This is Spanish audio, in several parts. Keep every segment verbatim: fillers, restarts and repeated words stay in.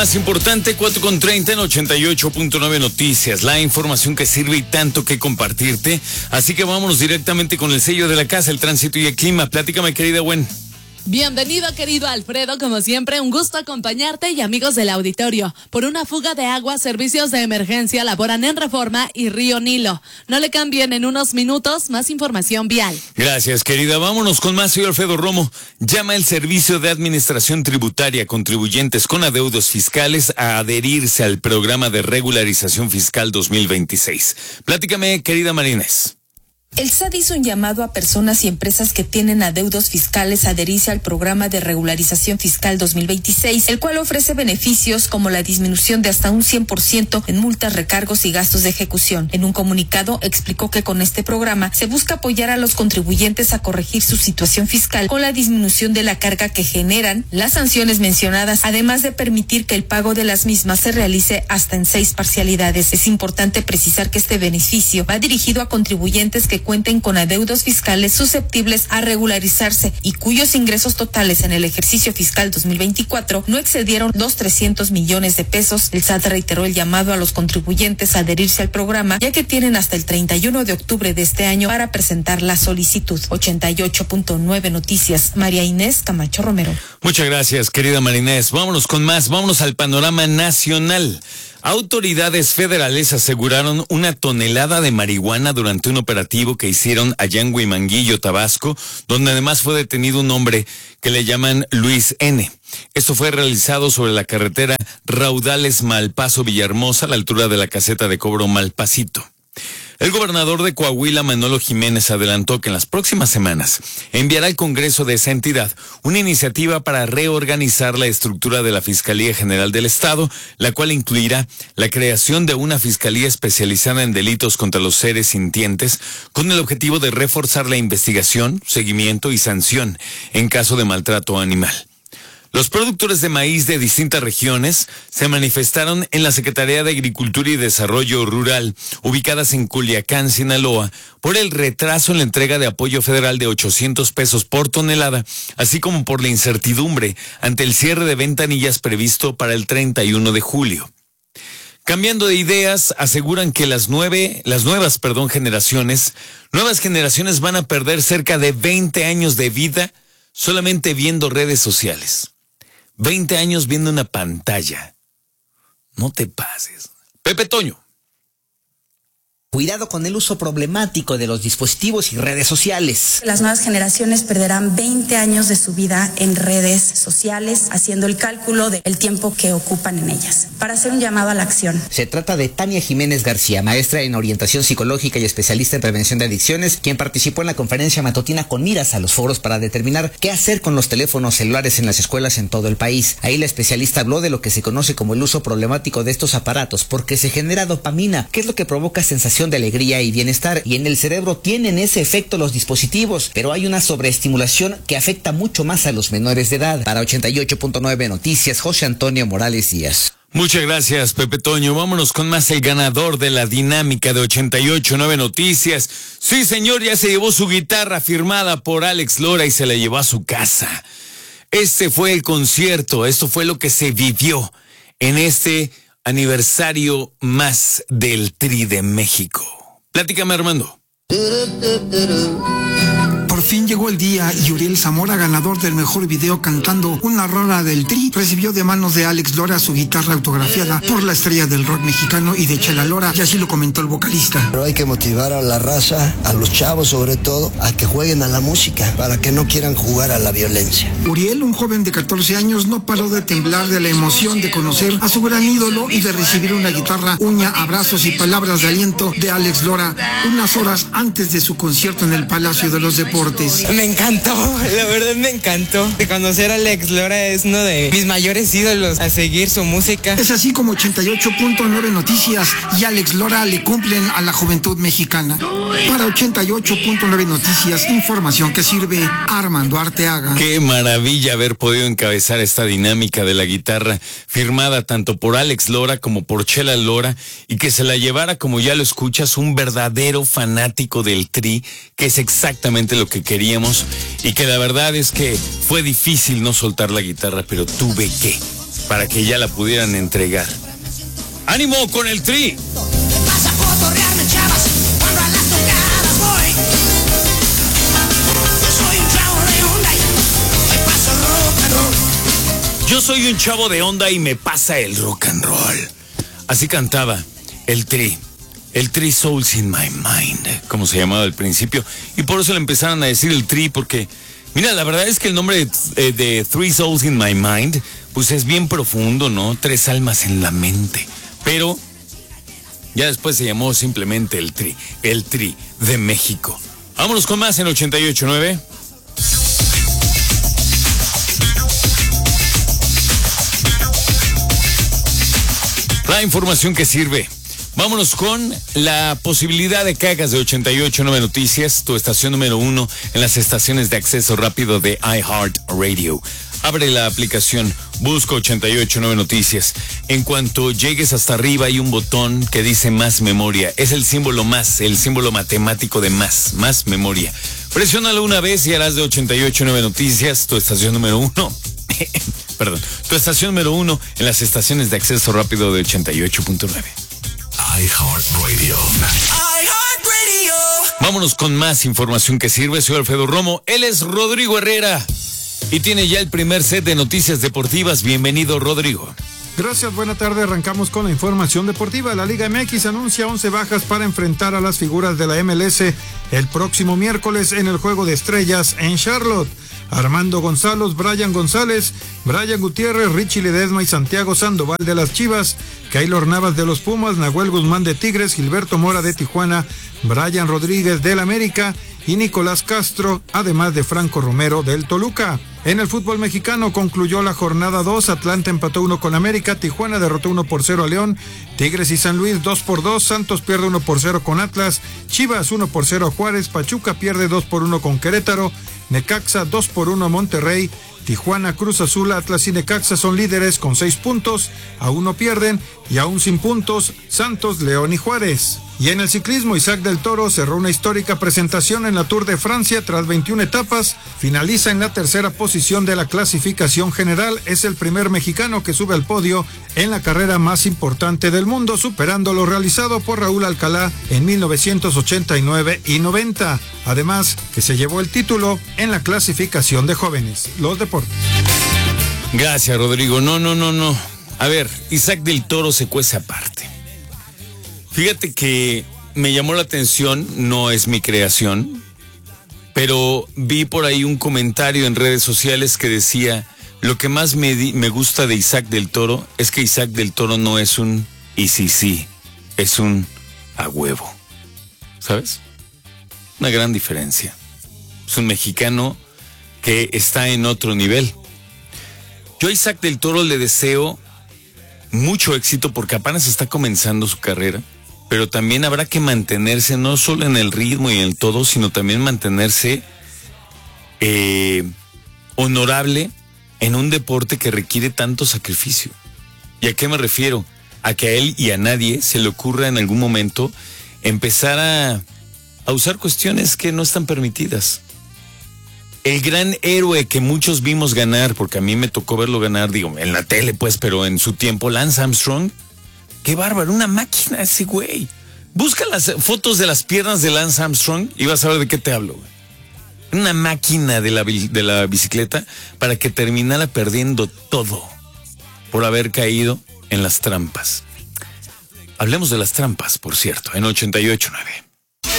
Más importante, cuatro con treinta en ochenta y ocho punto nueve Noticias, la información que sirve y tanto que compartirte. Así que vámonos directamente con el sello de la casa, el tránsito y el clima. Pláticame, querida Gwen. Bienvenido, querido Alfredo, como siempre, un gusto acompañarte y amigos del auditorio. Por una fuga de agua, servicios de emergencia laboran en Reforma y Río Nilo. No le cambien, en unos minutos, más información vial. Gracias, querida. Vámonos con más. Soy Alfredo Romo. Llama el Servicio de Administración Tributaria a contribuyentes con adeudos fiscales a adherirse al programa de regularización fiscal dos mil veintiséis. Pláticame, querida Marínez. El S A T hizo un llamado a personas y empresas que tienen adeudos fiscales a adherirse al programa de regularización fiscal dos mil veintiséis, el cual ofrece beneficios como la disminución de hasta un cien por ciento en multas, recargos y gastos de ejecución. En un comunicado explicó que con este programa se busca apoyar a los contribuyentes a corregir su situación fiscal con la disminución de la carga que generan las sanciones mencionadas, además de permitir que el pago de las mismas se realice hasta en seis parcialidades. Es importante precisar que este beneficio va dirigido a contribuyentes que cuenten con adeudos fiscales susceptibles a regularizarse y cuyos ingresos totales en el ejercicio fiscal dos mil veinticuatro no excedieron los trescientos millones de pesos. El S A T reiteró el llamado a los contribuyentes a adherirse al programa, ya que tienen hasta el treinta y uno de octubre de este año para presentar la solicitud. ochenta y ocho punto nueve Noticias, María Inés Camacho Romero. Muchas gracias, querida Marinés. Vámonos con más, vámonos al panorama nacional. Autoridades federales aseguraron una tonelada de marihuana durante un operativo que hicieron allá en Huimanguillo, Tabasco, donde además fue detenido un hombre que le llaman Luis N. Esto fue realizado sobre la carretera Raudales Malpaso Villahermosa, a la altura de la caseta de cobro Malpasito. El gobernador de Coahuila, Manolo Jiménez, adelantó que en las próximas semanas enviará al Congreso de esa entidad una iniciativa para reorganizar la estructura de la Fiscalía General del Estado, la cual incluirá la creación de una fiscalía especializada en delitos contra los seres sintientes, con el objetivo de reforzar la investigación, seguimiento y sanción en caso de maltrato animal. Los productores de maíz de distintas regiones se manifestaron en la Secretaría de Agricultura y Desarrollo Rural, ubicadas en Culiacán, Sinaloa, por el retraso en la entrega de apoyo federal de ochocientos pesos por tonelada, así como por la incertidumbre ante el cierre de ventanillas previsto para el treinta y uno de julio. Cambiando de ideas, aseguran que las nueve, las nuevas, perdón, generaciones, nuevas generaciones van a perder cerca de veinte años de vida solamente viendo redes sociales. veinte años viendo una pantalla. No te pases. Pepe Toño. Cuidado con el uso problemático de los dispositivos y redes sociales. Las nuevas generaciones perderán veinte años de su vida en redes sociales, haciendo el cálculo del tiempo que ocupan en ellas. Para hacer un llamado a la acción. Se trata de Tania Jiménez García, maestra en orientación psicológica y especialista en prevención de adicciones, quien participó en la conferencia matutina con miras a los foros para determinar qué hacer con los teléfonos celulares en las escuelas en todo el país. Ahí la especialista habló de lo que se conoce como el uso problemático de estos aparatos, porque se genera dopamina, que es lo que provoca sensación de alegría y bienestar, y en el cerebro tienen ese efecto los dispositivos, pero hay una sobreestimulación que afecta mucho más a los menores de edad. Para ochenta y ocho punto nueve Noticias, José Antonio Morales Díaz. Muchas gracias, Pepe Toño. Vámonos con más. El ganador de la dinámica de ochenta y ocho punto nueve Noticias. Sí, señor, ya se llevó su guitarra firmada por Alex Lora y se la llevó a su casa. Este fue el concierto, esto fue lo que se vivió en este aniversario más del Tri de México. Platícame, Armando. Por fin llegó el día y Uriel Zamora, ganador del mejor video cantando una rola del Tri, recibió de manos de Alex Lora su guitarra autografiada por la estrella del rock mexicano y de Chela Lora, y así lo comentó el vocalista. Pero hay que motivar a la raza, a los chavos sobre todo, a que jueguen a la música, para que no quieran jugar a la violencia. Uriel, un joven de catorce años, no paró de temblar de la emoción de conocer a su gran ídolo y de recibir una guitarra, uña, abrazos y palabras de aliento de Alex Lora, unas horas antes de su concierto en el Palacio de los Deportes. Me encantó, la verdad me encantó. De conocer a Alex Lora es uno de mis mayores ídolos, a seguir su música. Es así como ochenta y ocho punto nueve Noticias y Alex Lora le cumplen a la juventud mexicana. Para ochenta y ocho punto nueve Noticias, información que sirve, Armando Arteaga. Qué maravilla haber podido encabezar esta dinámica de la guitarra, firmada tanto por Alex Lora como por Chela Lora, y que se la llevara, como ya lo escuchas, un verdadero fanático del Tri, que es exactamente lo que queríamos, y que la verdad es que fue difícil no soltar la guitarra, pero tuve que. para que ya la pudieran entregar. ¡Ánimo con el Tri! Yo soy un chavo de onda y me pasa el rock and roll. Así cantaba el Tri. El Three Souls in My Mind, como se llamaba al principio. Y por eso le empezaron a decir el Tri, porque, mira, la verdad es que el nombre de, de Three Souls in My Mind, pues es bien profundo, ¿no? Tres almas en la mente. Pero ya después se llamó simplemente el Tri, el Tri de México. Vámonos con más en ochenta y ocho punto nueve. La información que sirve. Vámonos con la posibilidad de que hagas de ochenta y ocho punto nueve Noticias, tu estación número uno en las estaciones de acceso rápido de iHeartRadio. Abre la aplicación, busca ochenta y ocho punto nueve Noticias. En cuanto llegues hasta arriba hay un botón que dice más memoria. Es el símbolo más, el símbolo matemático de más, más memoria. Presiónalo una vez y harás de ochenta y ocho punto nueve Noticias, tu estación número uno. Perdón, tu estación número uno en las estaciones de acceso rápido de ochenta y ocho punto nueve. iHeartRadio. iHeartRadio. Vámonos con más información que sirve. Soy Alfredo Romo. Él es Rodrigo Herrera. Y tiene ya el primer set de noticias deportivas. Bienvenido, Rodrigo. Gracias, buena tarde. Arrancamos con la información deportiva. La Liga M X anuncia once bajas para enfrentar a las figuras de la M L S el próximo miércoles en el Juego de Estrellas en Charlotte. Armando González, Brian González, Brian Gutiérrez, Richie Ledesma y Santiago Sandoval de las Chivas, Keylor Navas de los Pumas, Nahuel Guzmán de Tigres, Gilberto Mora de Tijuana, Brian Rodríguez del América y Nicolás Castro, además de Franco Romero del Toluca. En el fútbol mexicano concluyó la jornada dos, Atlanta empató uno con América, Tijuana derrotó uno por cero a León, Tigres y San Luis dos por dos, Santos pierde uno por cero con Atlas, Chivas uno por cero a Juárez, Pachuca pierde dos por uno con Querétaro, Necaxa dos por uno a Monterrey, Tijuana, Cruz Azul, Atlas y Necaxa son líderes con seis puntos, aún no pierden y aún sin puntos Santos, León y Juárez. Y en el ciclismo, Isaac del Toro cerró una histórica presentación en la Tour de Francia tras veintiuna etapas, finaliza en la tercera posición de la clasificación general, es el primer mexicano que sube al podio en la carrera más importante del mundo, superando lo realizado por Raúl Alcalá en mil novecientos ochenta y nueve y noventa, además que se llevó el título en la clasificación de jóvenes. Los deportes. Gracias, Rodrigo. No, no, no, no. A ver, Isaac del Toro se cuece aparte. Fíjate que me llamó la atención, no es mi creación, pero vi por ahí un comentario en redes sociales que decía, lo que más me, di, me gusta de Isaac del Toro es que Isaac del Toro no es un y sí, sí, es un a huevo. ¿Sabes? Una gran diferencia. Es un mexicano que está en otro nivel. Yo a Isaac del Toro le deseo mucho éxito porque apenas está comenzando su carrera, pero también habrá que mantenerse no solo en el ritmo y en el todo, sino también mantenerse eh, honorable en un deporte que requiere tanto sacrificio. ¿Y a qué me refiero? A que a él y a nadie se le ocurra en algún momento empezar a, a usar cuestiones que no están permitidas. El gran héroe que muchos vimos ganar, porque a mí me tocó verlo ganar, digo, en la tele pues, pero en su tiempo, Lance Armstrong, qué bárbaro, una máquina ese güey. Busca las fotos de las piernas de Lance Armstrong y vas a ver de qué te hablo, güey. Una máquina de la, de la bicicleta para que terminara perdiendo todo por haber caído en las trampas. Hablemos de las trampas, por cierto, en ochenta y ocho punto nueve.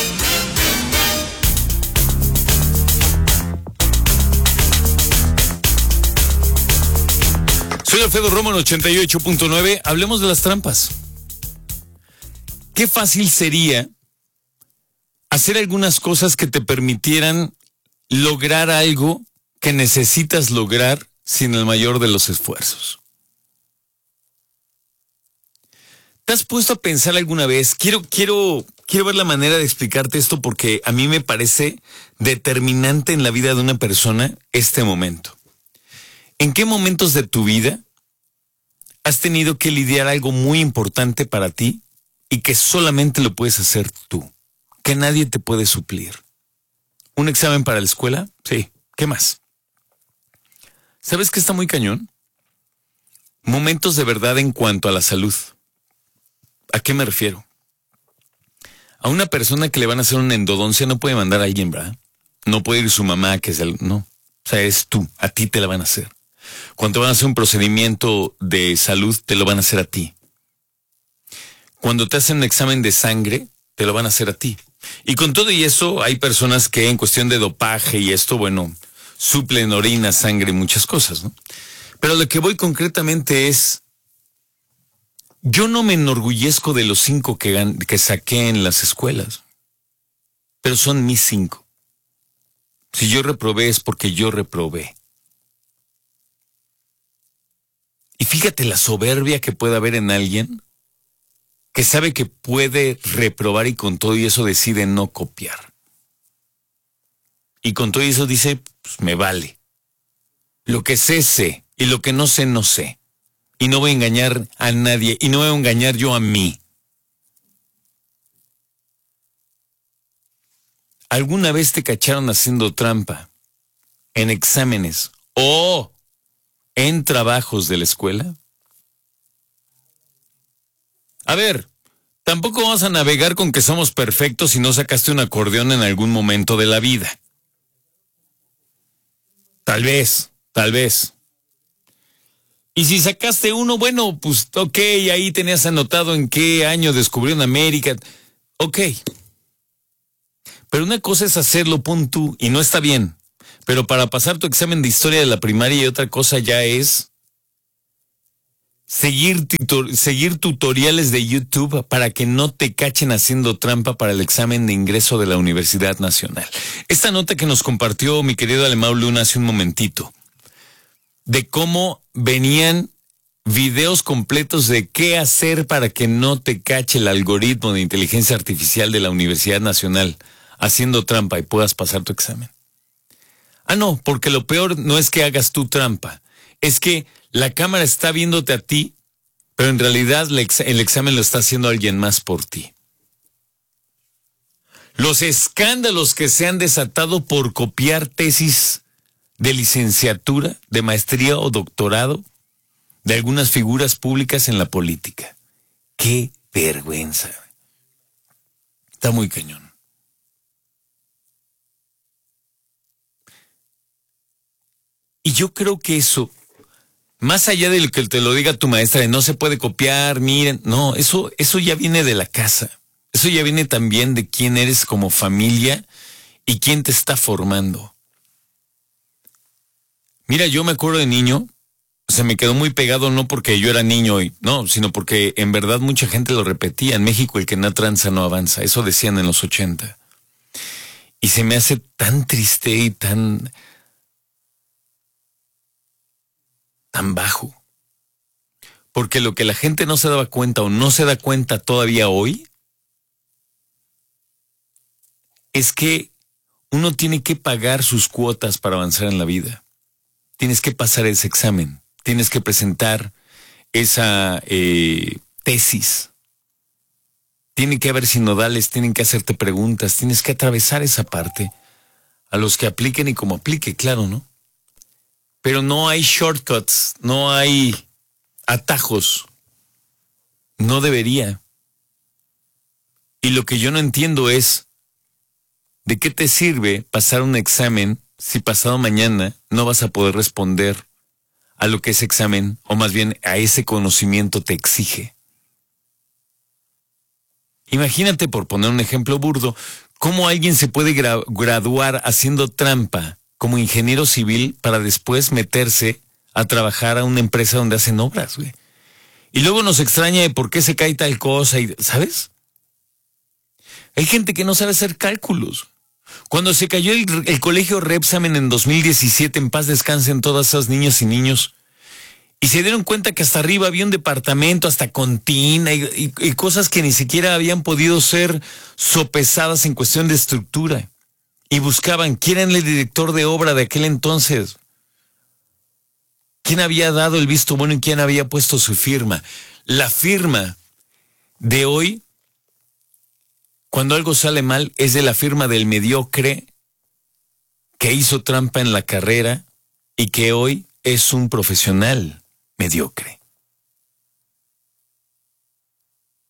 Soy Alfredo Romo en ochenta y ocho punto nueve. Hablemos de las trampas. Qué fácil sería hacer algunas cosas que te permitieran lograr algo que necesitas lograr sin el mayor de los esfuerzos. ¿Te has puesto a pensar alguna vez? Quiero, quiero, quiero ver la manera de explicarte esto porque a mí me parece determinante en la vida de una persona este momento. ¿En qué momentos de tu vida has tenido que lidiar algo muy importante para ti y que solamente lo puedes hacer tú? Que nadie te puede suplir. ¿Un examen para la escuela? Sí. ¿Qué más? ¿Sabes qué está muy cañón? momentos de verdad en cuanto a la salud. ¿A qué me refiero? A una persona que le van a hacer una endodoncia no puede mandar a alguien, ¿verdad? No puede ir su mamá, que es el... No, o sea, es tú, a ti te la van a hacer. Cuando van a hacer un procedimiento de salud, te lo van a hacer a ti. Cuando te hacen un examen de sangre, te lo van a hacer a ti. Y con todo y eso, hay personas que en cuestión de dopaje y esto, bueno, suplen orina, sangre y muchas cosas, ¿no? Pero lo que voy concretamente es, yo no me enorgullezco de los cinco que, gan- que saqué en las escuelas, pero son mis cinco. Si yo reprobé es porque yo reprobé. Y fíjate la soberbia que puede haber en alguien que sabe que puede reprobar y con todo y eso decide no copiar. Y con todo y eso dice, pues me vale. Lo que sé, sé. Y lo que no sé, no sé. Y no voy a engañar a nadie. Y no voy a engañar yo a mí. ¿Alguna vez te cacharon haciendo trampa en exámenes o en trabajos de la escuela? A ver, tampoco vamos a navegar con que somos perfectos si no sacaste un acordeón en algún momento de la vida. Tal vez, tal vez. Y si sacaste uno, bueno, pues ok, ahí tenías anotado en qué año descubrieron América. Ok. Pero una cosa es hacerlo, pon tú, y no está bien. Pero para pasar tu examen de historia de la primaria y otra cosa ya es seguir, tutor- seguir tutoriales de YouTube para que no te cachen haciendo trampa para el examen de ingreso de la Universidad Nacional. Esta nota que nos compartió mi querido Alemão Luna hace un momentito, de cómo venían videos completos de qué hacer para que no te cache el algoritmo de inteligencia artificial de la Universidad Nacional haciendo trampa y puedas pasar tu examen. Ah, no, porque lo peor no es que hagas tu trampa, es que la cámara está viéndote a ti, pero en realidad el examen lo está haciendo alguien más por ti. Los escándalos que se han desatado por copiar tesis de licenciatura, de maestría o doctorado de algunas figuras públicas en la política. ¡Qué vergüenza! Está muy cañón. Y yo creo que eso, más allá de lo que te lo diga tu maestra, de no se puede copiar, miren, no, eso, eso ya viene de la casa. Eso ya viene también de quién eres como familia y quién te está formando. Mira, yo me acuerdo de niño, se me quedó muy pegado no porque yo era niño, y, no, sino porque en verdad mucha gente lo repetía. En México el que no tranza no avanza, eso decían en los ochenta. Y se me hace tan triste y tan... tan bajo. Porque lo que la gente no se daba cuenta o no se da cuenta todavía hoy es que uno tiene que pagar sus cuotas para avanzar en la vida. Tienes que pasar ese examen, tienes que presentar esa eh, tesis. Tiene que haber sinodales, tienen que hacerte preguntas, tienes que atravesar esa parte. A los que apliquen y como aplique, claro, ¿no? Pero no hay shortcuts, no hay atajos. No debería. Y lo que yo no entiendo es, ¿de qué te sirve pasar un examen si pasado mañana no vas a poder responder a lo que ese examen, o más bien a ese conocimiento te exige? Imagínate, por poner un ejemplo burdo, cómo alguien se puede gra- graduar haciendo trampa como ingeniero civil para después meterse a trabajar a una empresa donde hacen obras, güey. Y luego nos extraña de por qué se cae tal cosa, y, ¿sabes? Hay gente que no sabe hacer cálculos. Cuando se cayó el, el colegio Repsamen en dos mil diecisiete, en paz descansen todas esas niñas y niños, y se dieron cuenta que hasta arriba había un departamento, hasta con tina y, y, y cosas que ni siquiera habían podido ser sopesadas en cuestión de estructura. Y buscaban quién era el director de obra de aquel entonces, quién había dado el visto bueno y quién había puesto su firma. La firma de hoy, cuando algo sale mal, es de la firma del mediocre que hizo trampa en la carrera y que hoy es un profesional mediocre.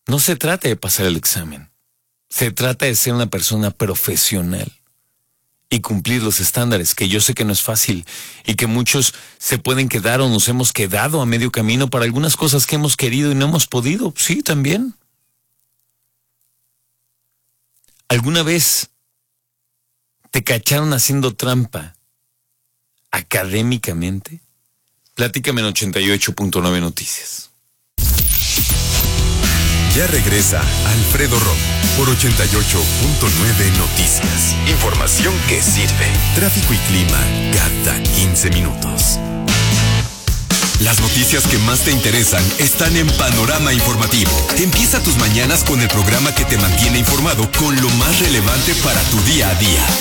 No se trata de pasar el examen. Se trata de ser una persona profesional y cumplir los estándares, que yo sé que no es fácil y que muchos se pueden quedar o nos hemos quedado a medio camino para algunas cosas que hemos querido y no hemos podido. Sí, también. ¿Alguna vez te cacharon haciendo trampa académicamente? Platícame en ochenta y ocho punto nueve Noticias. Ya regresa Alfredo Romo por ochenta y ocho punto nueve Noticias. Información que sirve. Tráfico y clima cada quince minutos. Las noticias que más te interesan están en Panorama Informativo. Empieza tus mañanas con el programa que te mantiene informado con lo más relevante para tu día a día.